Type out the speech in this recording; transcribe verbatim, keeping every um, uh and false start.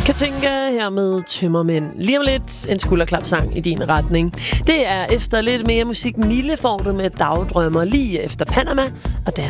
Katinka her med Tømmermænd. Lige om lidt en skulderklapsang i din retning. Det er efter lidt mere musik Mille får du med Dagdrømmer lige efter Panama og deres